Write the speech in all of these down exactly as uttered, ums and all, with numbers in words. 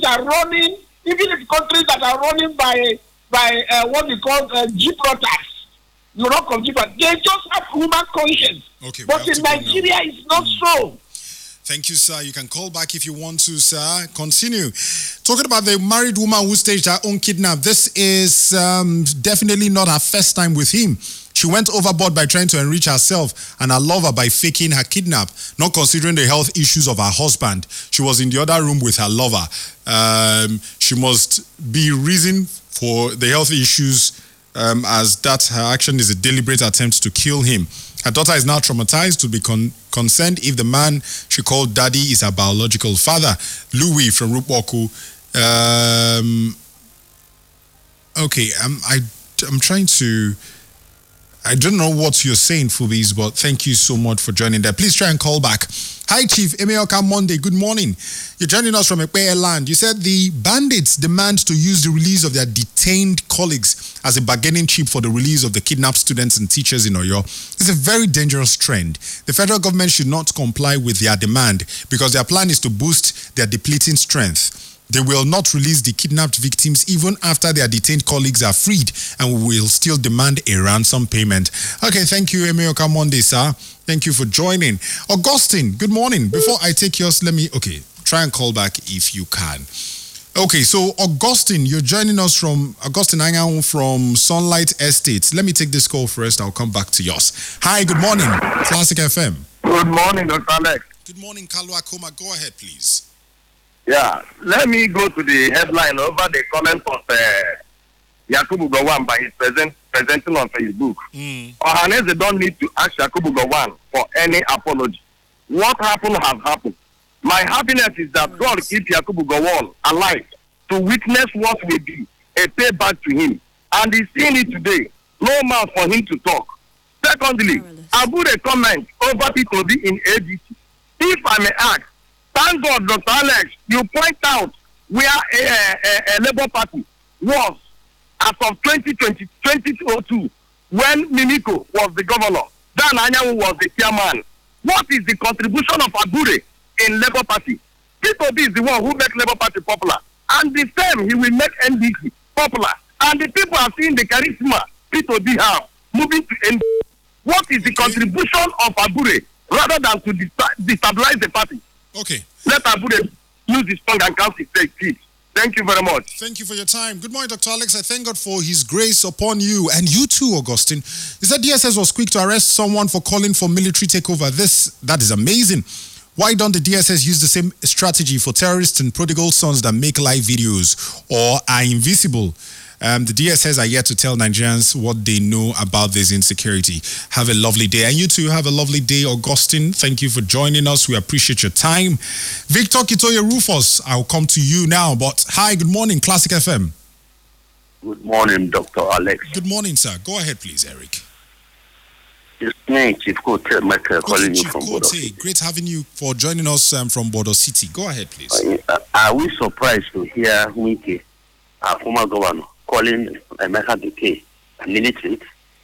are running, even in countries that are running by by uh, what we call uh, Gibraltars, you know, they just have human conscience. Okay, but in Nigeria, it's not mm. so. Thank you, sir. You can call back if you want to, sir. Continue. Talking about the married woman who staged her own kidnap. This is um, definitely not her first time with him. She went overboard by trying to enrich herself and her lover by faking her kidnap, not considering the health issues of her husband. She was in the other room with her lover. Um, she must be reason for the health issues um, as that her action is a deliberate attempt to kill him. Her daughter is now traumatized to be con- concerned if the man she called daddy is her biological father. Louis from Rupoku. Um, okay, I'm, I, I'm trying to... I don't know what you're saying, Fubis, but thank you so much for joining there. Please try and call back. Hi, Chief Emeoka Monday. Good morning. You're joining us from Ekpeye land. You said the bandits demand to use the release of their detained colleagues as a bargaining chip for the release of the kidnapped students and teachers in Oyo. It's a very dangerous trend. The federal government should not comply with their demand because their plan is to boost their depleting strength. They will not release the kidnapped victims even after their detained colleagues are freed and will still demand a ransom payment. Okay, thank you, Emeoka Monday, sir. Thank you for joining. Augustine, good morning. Before I take yours, let me, okay, try and call back if you can. Okay, so Augustine, you're joining us from, Augustine Angang from Sunlight Estates. Let me take this call first. I'll come back to yours. Hi, good morning. Classic F M. Good morning, Doctor Alex. Good morning, Kalu Akoma. Go ahead, please. Yeah, let me go to the headline over the comment of uh, Yakubu Gowon by his present, presenting on Facebook. Mm. Ohaneze don't need to ask Yakubu Gowon for any apology. What happened has happened. My happiness is that God keep Yakubu Gowon alive to witness what will be a payback to him. And he's seeing it today. No mouth for him to talk. Secondly, Abure comment over P two B in A D C. If I may ask, thank God, Doctor Alex, you point out where a, a, a Labour Party was as of twenty twenty, twenty oh two when Mimiko was the governor. Dan Anyanwu was the chairman. What is the contribution of Abure in Labour Party? P two B is the one who makes Labour Party popular. And the same, he will make N D C popular. And the people are seeing the charisma P two B have moving to N D C. What is the contribution of Abure rather than to destabilize the party? Okay. Let Abure use his tongue and count his teeth. Thank you very much. Thank you for your time. Good morning, Doctor Alex. I thank God for his grace upon you and you too, Augustine. He said D S S was quick to arrest someone for calling for military takeover. This, that is amazing. Why don't the D S S use the same strategy for terrorists and prodigal sons that make live videos or are invisible? Um, the D S S are yet to tell Nigerians what they know about this insecurity. Have a lovely day. And you too have a lovely day, Augustine. Thank you for joining us. We appreciate your time. Victor Kitoye Rufus, I'll come to you now. But hi, good morning, Classic F M. Good morning, Doctor Alex. Good morning, sir. Go ahead, please, Eric. It's me, Chief Kote Michael, calling you from Bodo City. Great having you for joining us um, from Bodo City. Go ahead, please. Uh, are we surprised to hear Wike, our former governor, calling Emeka Duke a militant?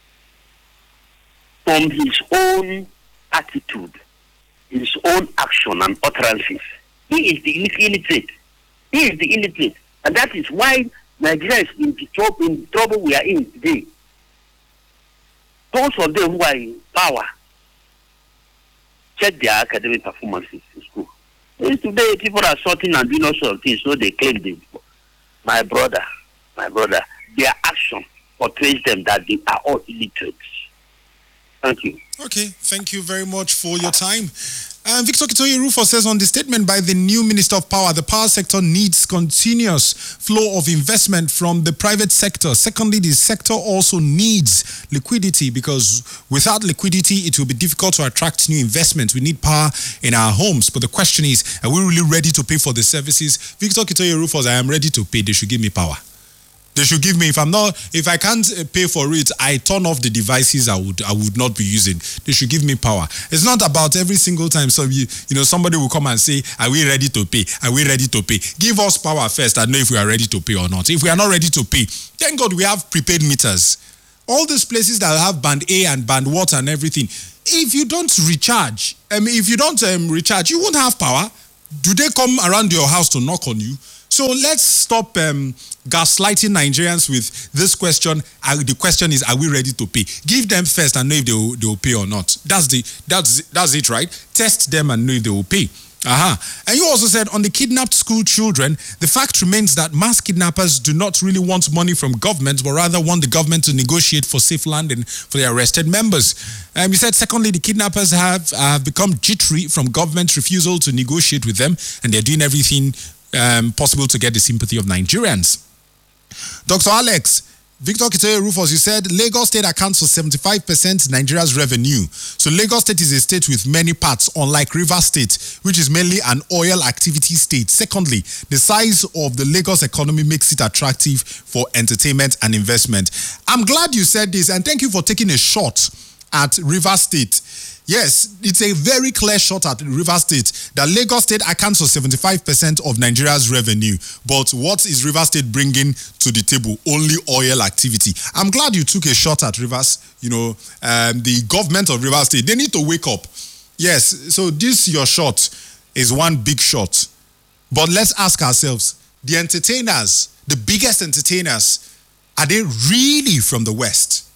From his own attitude, his own action and utterances, he is the illiterate. He is the illiterate. And that is why Nigeria is in the trouble, in the trouble we are in today. Those of them who are in power, check their academic performances in school. Today, people are sorting and doing all sorts of things, so they claim them. My brother, my brother, their action portrays them that they are all illiterate. Thank you. Okay, thank you very much for your time. Um, Victor Kitoye Rufus says on the statement by the new Minister of Power, the power sector needs continuous flow of investment from the private sector. Secondly, the sector also needs liquidity because without liquidity, it will be difficult to attract new investment. We need power in our homes. But the question is, are we really ready to pay for the services? Victor Kitoye Rufus, I am ready to pay. They should give me power. They should give me, if I'm not, if I can't pay for it, I turn off the devices I would I would not be using. They should give me power. It's not about every single time so you, you know, somebody will come and say, are we ready to pay? Are we ready to pay? Give us power first and know if we are ready to pay or not. If we are not ready to pay, thank God we have prepaid meters. All these places that have band A and band water and everything, if you don't recharge, I mean, if you don't um, recharge, you won't have power. Do they come around your house to knock on you? So let's stop um, gaslighting Nigerians with this question. Uh, the question is, are we ready to pay? Give them first and know if they will, they will pay or not. That's the that's that's it, right? Test them and know if they will pay. Aha. Uh-huh. And you also said on the kidnapped school children, the fact remains that mass kidnappers do not really want money from government, but rather want the government to negotiate for safe landing for their arrested members. Um, you said, secondly, the kidnappers have uh, become jittery from government's refusal to negotiate with them, and they're doing everything um, possible to get the sympathy of Nigerians. Doctor Alex, Victor Kitoye Rufus, you said Lagos State accounts for seventy-five percent Nigeria's revenue. So Lagos State is a state with many parts, unlike Rivers State, which is mainly an oil activity state. Secondly, the size of the Lagos economy makes it attractive for entertainment and investment. I'm glad you said this, and thank you for taking a shot at Rivers State. Yes, it's a very clear shot at Rivers State that Lagos State accounts for seventy-five percent of Nigeria's revenue. But what is Rivers State bringing to the table? Only oil activity. I'm glad you took a shot at Rivers. You know, um, the government of Rivers State, they need to wake up. Yes, so this, your shot, is one big shot. But let's ask ourselves, the entertainers, the biggest entertainers, are they really from the West?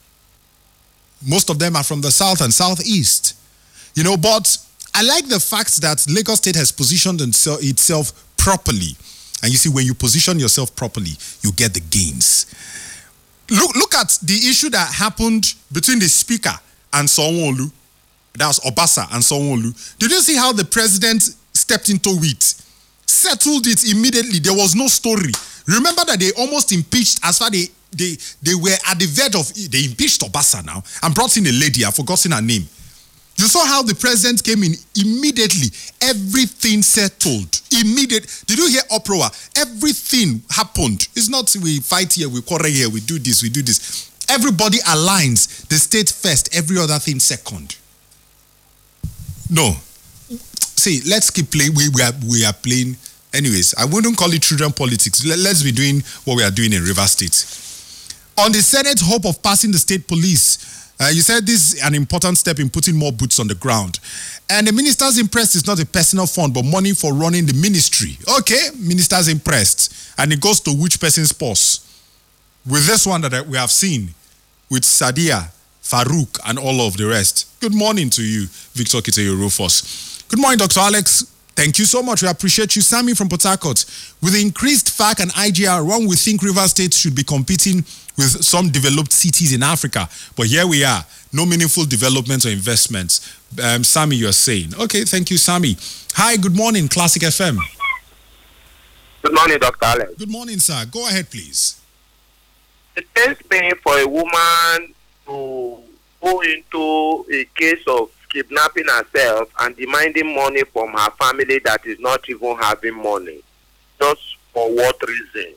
Most of them are from the South and Southeast. You know, but I like the fact that Lagos State has positioned itself properly. And you see, when you position yourself properly, you get the gains. Look, look at the issue that happened between the speaker and Sanwo-Olu. That was Obasa and Sanwo-Olu. Did you see how the president stepped into it? Settled it immediately. There was no story. Remember that they almost impeached as far they they they were at the verge of, they impeached Obasa now and brought in a lady. I've forgotten her name. You saw how the president came in immediately. Everything settled. Immediate. Did you hear uproar? Everything happened. It's not we fight here, we quarrel here, we do this, we do this. Everybody aligns. The state first, every other thing second. No. See, let's keep playing. We, we, are, we are playing. Anyways, I wouldn't call it children politics. Let, let's be doing what we are doing in Rivers State. On the Senate's hope of passing the state police, Uh, you said this is an important step in putting more boots on the ground. And the minister's impressed is not a personal fund, but money for running the ministry. Okay, minister's impressed. And it goes to which person's purse? With this one that we have seen, with Sadia, Farouk, and all of the rest. Good morning to you, Victor Kitoye Rufus. Good morning, Doctor Alex. Thank you so much. We appreciate you. Sammy from Port Harcourt. With the increased F A C and I G R, one would think Rivers State should be competing with some developed cities in Africa. But here we are. No meaningful development or investments. Um, Sammy, you're saying. Okay, thank you, Sammy. Hi, good morning, Classic F M. Good morning, Doctor Alex. Good morning, sir. Go ahead, please. It takes me for a woman to go into a case of kidnapping herself and demanding money from her family that is not even having money. Just for what reason?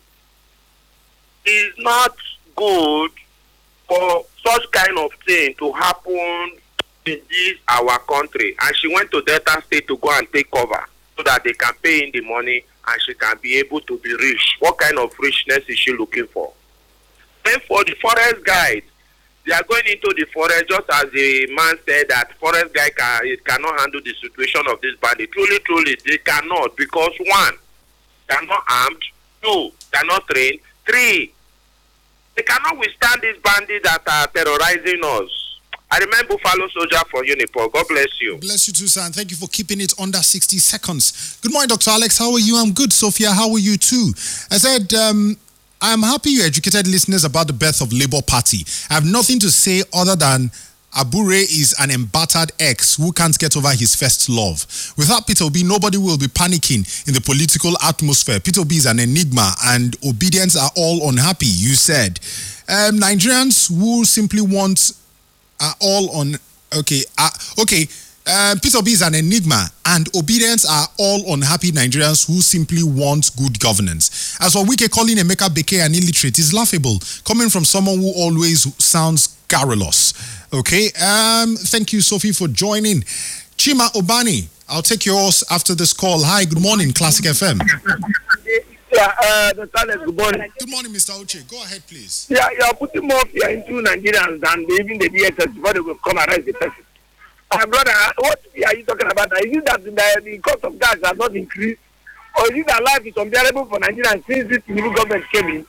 It's not good for such kind of thing to happen in this our country. And she went to Delta State to go and take cover so that they can pay in the money and she can be able to be rich. What kind of richness is she looking for? Then for the forest guide, they are going into the forest just as the man said that forest guy can, it cannot handle the situation of this bandit. Truly, truly, they cannot, because one, they are not armed. Two, they are not trained. Three, they cannot withstand these bandits that are terrorizing us. I remember Buffalo Soldier for Unipol. God bless you. Bless you too, sir. And thank you for keeping it under sixty seconds. Good morning, Doctor Alex. How are you? I'm good. Sophia, how are you too? I said, um, I'm happy you educated listeners about the birth of Labour Party. I have nothing to say other than Abure is an embattered ex who can't get over his first love. Without Peter Obi, nobody will be panicking in the political atmosphere. Peter Obi is an enigma and obedience are all unhappy, you said. Um, Nigerians who simply want are all on... Okay, uh, okay. Uh, Peter Obi is an enigma and obedience are all unhappy Nigerians who simply want good governance. As for Wike calling Emeka Beke an illiterate is laughable, coming from someone who always sounds garrulous. Okay, um, thank you, Sophie, for joining. Chima Obani, I'll take yours after this call. Hi, good morning, Classic F M. Yeah, uh, the Alex, good morning. Good morning, Mister Uche. Go ahead, please. Yeah, you are putting more fear into Nigerians than even the D S S before they will come arrest the person. My brother, what are you talking about? Is it that the, the cost of gas has not increased or is it that life is unbearable for Nigerians since this new government came in?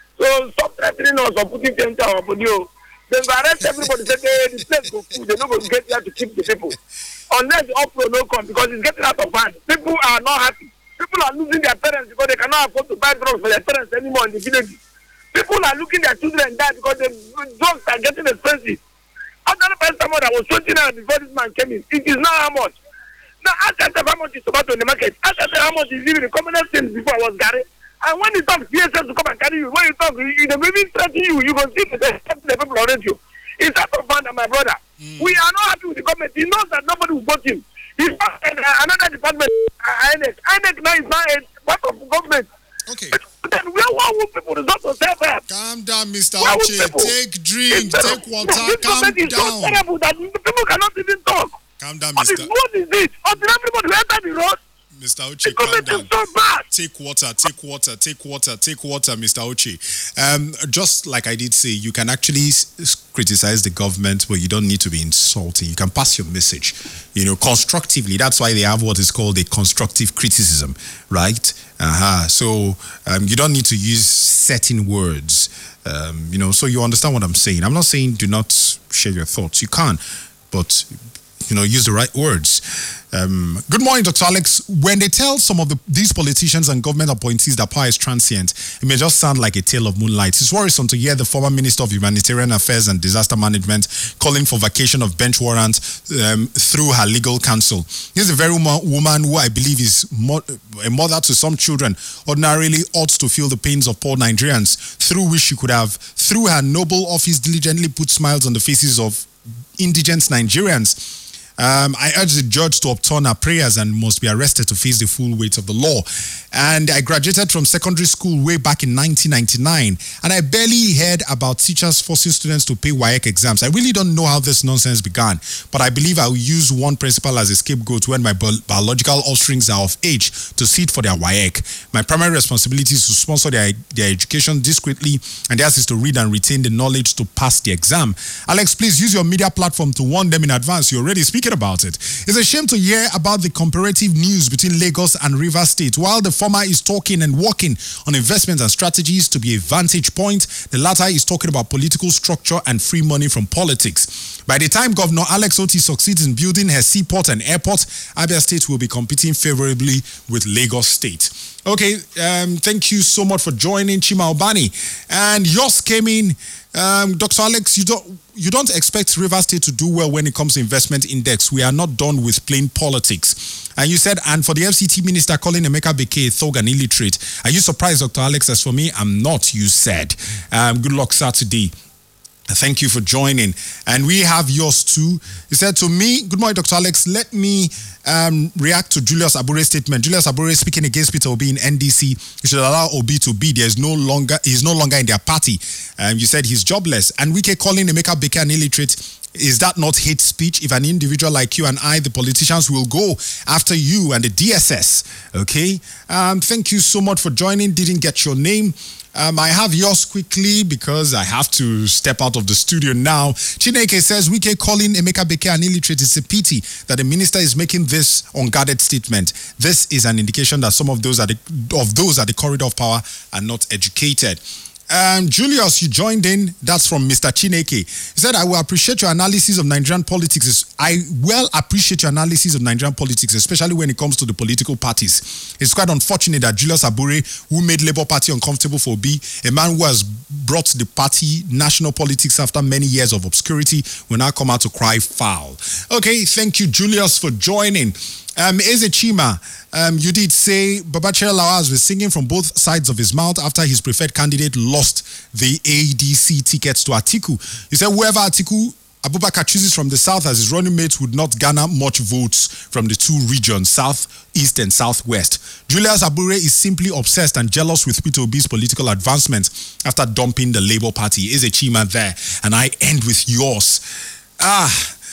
So stop threatening us or putting things on our body. Then we arrest everybody, say hey, the place go food, they're not going to get here to keep the people. Unless the uproar no come because it's getting out of hand. People are not happy. People are losing their parents because they cannot afford to buy drugs for their parents anymore in the village. People are looking their children die because the drugs are getting expensive. After the first time that was twenty naira before this man came in, it is now how much? Now ask yourself how much is tomato in the market. Ask yourself how much is even the commonest things before I was Gary. And when you talk P S S to come and carry you, when you talk, you they maybe threaten you, you can see the, the people around you. It's out of hand, my brother. Mm. We are not happy with the government. He knows that nobody will vote him. He's not uh, another department, uh, I N E C. I N E C now is not a part of the government. Okay. But then where want people to resort to self-help? Calm down, Mister Uche. Take drink, it's take water, this calm government is down. so terrible that people cannot even talk. Calm down, What Mister is, what is it? Until everybody enter the road, Mister the Uche, calm government down. is so bad. Take water, take water, take water, take water, Mister Uche. Um, just like I did say, you can actually s- criticize the government, but you don't need to be insulting. You can pass your message, you know, constructively. That's why they have what is called a constructive criticism, right? Uh-huh. So um, you don't need to use certain words, um, you know, so you understand what I'm saying. I'm not saying do not share your thoughts. You can, but you know, use the right words. Um, good morning, Doctor Alex. When they tell some of the, these politicians and government appointees that power is transient, it may just sound like a tale of moonlight. It's worrisome to hear the former Minister of Humanitarian Affairs and Disaster Management calling for vacation of bench warrant um, through her legal counsel. This is a very woman, woman who I believe is mo- a mother to some children, ordinarily ought to feel the pains of poor Nigerians, through which she could have, through her noble office, diligently put smiles on the faces of indigent Nigerians. Um, I urge the judge to upturn her prayers and must be arrested to face the full weight of the law. And I graduated from secondary school way back in nineteen ninety-nine, and I barely heard about teachers forcing students to pay W A E C exams. I really don't know how this nonsense began, but I believe I will use one principal as a scapegoat when my bi- biological offsprings are of age to sit for their W A E C. My primary responsibility is to sponsor their, their education discreetly, and theirs is to read and retain the knowledge to pass the exam. Alex, please use your media platform to warn them in advance. You're already speaking about it. It's a shame to hear about the comparative news between Lagos and Rivers State. While the former is talking and working on investments and strategies to be a vantage point, the latter is talking about political structure and free money from politics. By the time Governor Alex Otti succeeds in building her seaport and airport, Abia State will be competing favorably with Lagos State. Okay, um, thank you so much for joining, Chima Obani. And yours came in. Um, Doctor Alex, you don't you don't expect Rivers State to do well when it comes to investment index. We are not done with plain politics. And you said, and for the F C T minister calling Emeka Beke a thug and illiterate. Are you surprised, Doctor Alex? As for me, I'm not, you said. Um, good luck Saturday. Thank you for joining. And we have yours too. He said to me, good morning, Doctor Alex. Let me um, react to Julius Abure's statement. Julius Abure speaking against Peter Obi in N D C. He should allow Obi to be. There is no longer, he's no longer in their party. Um, you said he's jobless. And Wike calling Emeka Beke an illiterate. Is that not hate speech? If an individual like you and I, the politicians, will go after you and the D S S, okay? Um, thank you so much for joining. Didn't get your name. Um, I have yours quickly because I have to step out of the studio now. Chineke says, Wike calling Emeka Beke an illiterate. It's a pity that the minister is making this unguarded statement. This is an indication that some of those at the, of those at the corridor of power are not educated. Um, Julius, you joined in. That's from Mister Chineke. He said, I will appreciate your analysis of Nigerian politics. I well appreciate your analysis of Nigerian politics, especially when it comes to the political parties. It's quite unfortunate that Julius Abure, who made Labour Party uncomfortable for Obi, a man who has brought the party national politics after many years of obscurity, will now come out to cry foul. Okay, thank you, Julius, for joining. Um, Eze Chima, um, you did say Babachir Lawal was singing from both sides of his mouth after his preferred candidate lost the A D C tickets to Atiku. He said whoever Atiku Abubakar chooses from the south as his running mate would not garner much votes from the two regions, south, east and southwest. Julius Abure is simply obsessed and jealous with Peter Obi's political advancements after dumping the Labour Party. Eze Chima there. And I end with yours. Ah,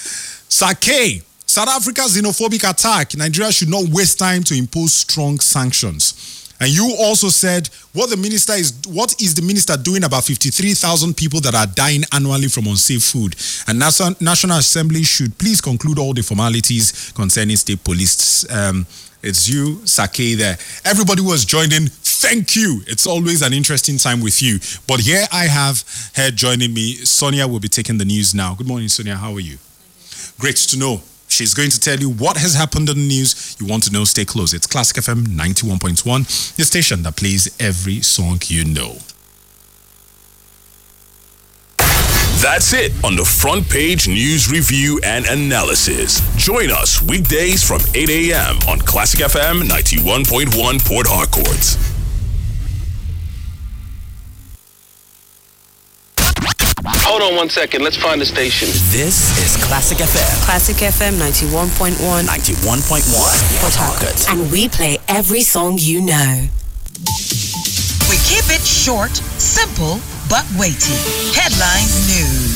Sake. South Africa's xenophobic attack. Nigeria should not waste time to impose strong sanctions. And you also said what the minister is what is the minister doing about fifty-three thousand people that are dying annually from unsafe food? And National National Assembly should please conclude all the formalities concerning state police. Um, it's you, Sake, there. Everybody who has joined in, thank you. It's always an interesting time with you. But here I have her joining me. Sonia will be taking the news now. Good morning, Sonia. How are you? Great to know. She's going to tell you what has happened in the news. You want to know, stay close. It's Classic F M ninety-one point one, the station that plays every song you know. That's it on the front page news review and analysis. Join us weekdays from eight a.m. on Classic F M ninety-one point one Port Harcourt. Hold on one second. Let's find the station. This is Classic F M. Classic F M ninety-one point one. ninety-one point one Port Harcourt. And we play every song you know. We keep it short, simple, but weighty. Headline news.